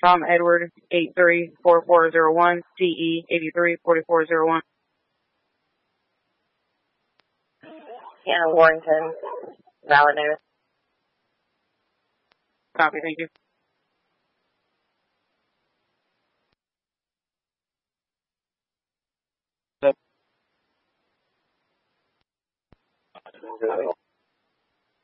Tom Edward 834401, DE 834401. Hannah Warrington, valid notice. Copy, thank you.